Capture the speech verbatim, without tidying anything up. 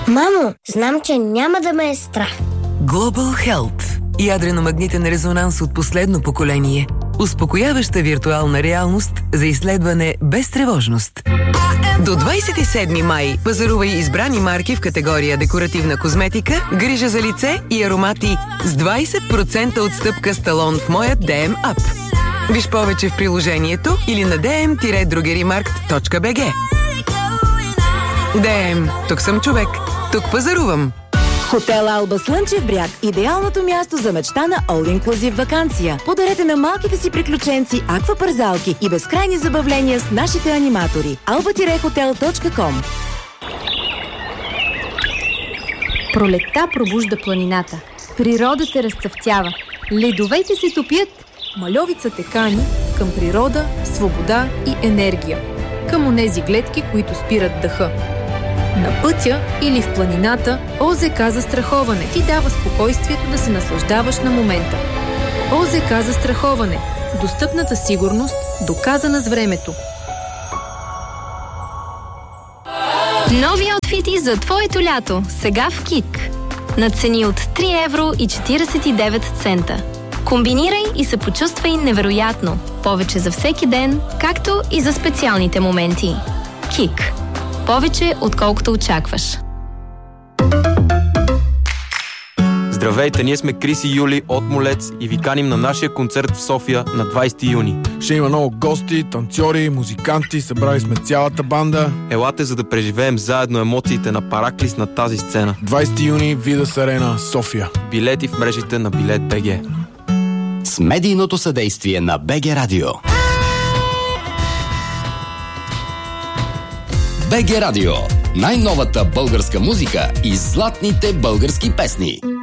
Мамо, знам, че няма да ме е страх. Global Health. Ядрено-магнитен резонанс от последно поколение. Успокояваща виртуална реалност за изследване без тревожност. До двадесет и седми май пазарувай избрани марки в категория декоративна козметика, грижа за лице и аромати с двадесет процента отстъпка с талон в моят ди ем App. Виж повече в приложението или на ди ем дрогеримаркт точка би джи. ди ем. Тук съм човек. Тук пазарувам. Хотел Алба Слънчев бряг – идеалното място за мечтана all-inclusive ваканция. Подарете на малките си приключенци аквапарзалки и безкрайни забавления с нашите аниматори. алба хотел точка ком. Пролетта пробужда планината. Природата разцъфтява. Ледовете се топят. Мальовицата кани към природа, свобода и енергия. Към онези гледки, които спират дъха. На пътя или в планината ОЗК Застраховане ти дава спокойствието да се наслаждаваш на момента. ОЗК Застраховане. Достъпната сигурност, доказана с времето. Нови аутфити за твоето лято. Сега в КИК. На цени от три евро и четиридесет и девет цента. Комбинирай и се почувствай невероятно. Повече за всеки ден, както и за специалните моменти. КИК. Повече, отколкото очакваш. Здравейте, ние сме Крис и Юли от Молец и ви каним на нашия концерт в София на двадесети юни. Ще има много гости, танцори, музиканти, събрали сме цялата банда. Елате, за да преживеем заедно емоциите на Параклис на тази сцена. двадесети юни, Видас Арена, София. Билети в мрежите на Билет точка би джи. С медийното съдействие на БГ Радио. БГ Радио. Най-новата българска музика и златните български песни.